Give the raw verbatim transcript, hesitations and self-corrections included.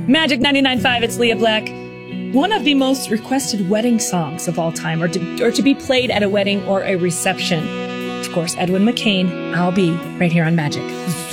Magic ninety-nine point five, it's Leah Black. One of the most requested wedding songs of all time, or to, or to be played at a wedding or a reception. Of course, Edwin McCain, I'll Be, right here on Magic.